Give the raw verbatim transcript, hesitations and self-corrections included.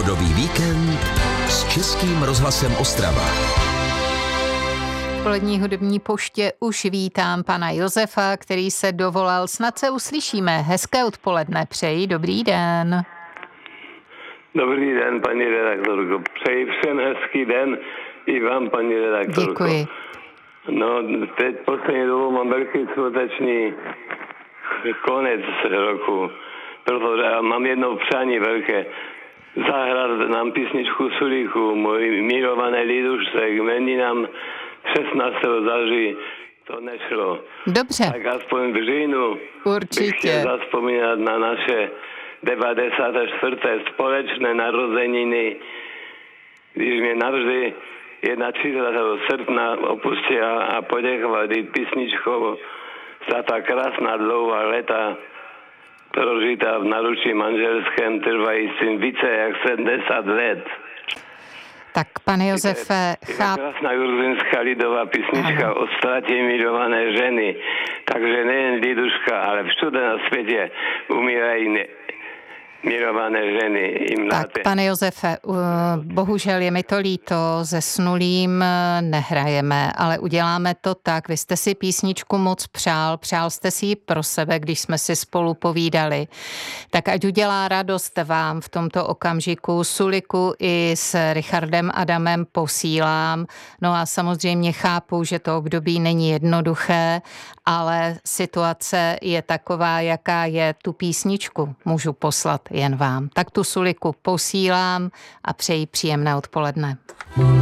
Opravdový víkend s Českým rozhlasem Ostrava. V polední hudební poště už vítám pana Josefa, který se dovolal. Snad se uslyšíme. Hezké odpoledne přeji. Dobrý den. Dobrý den, paní redaktorko. Přeji všem hezký den i vám, paní redaktorko. Děkuji. No, teď poslední dobu mám velký skutečný konec roku. Protože mám jedno přání velké. Zahrát nám písničku Sulíku, můj milovaný lidušce, k jmeninám šestnáctého září to nešlo. Dobře. Tak aspoň v říjnu Určitě. bych chtěl zazpomínat na naše devadesáté čtvrté společné narozeniny, když mě navždy třicátého prvního srpna opustila a poděkovala písničkou za ta krásná dlouhá léta prožitá v naručí manželském trvajícím více jak sedmdesát let. Tak, pane Josefe, cháp... Krásná gruzinská lidová písnička ano. O ztrátě milované ženy. Takže nejen liduška, ale všude na světě umírají ne... milované ženy i mladé. Tak, pane Josefe, bohužel je mi to líto, zesnulým nehrajeme, ale uděláme to tak. Vy jste si písničku moc přál, přál jste si ji pro sebe, když jsme si spolu povídali. Tak ať udělá radost vám v tomto okamžiku. Suliku i s Richardem Adamem posílám. No a samozřejmě chápu, že to období není jednoduché, ale situace je taková, jaká je. Tu písničku můžu poslat jen vám. Tak tu Suliku posílám a přeji příjemné odpoledne.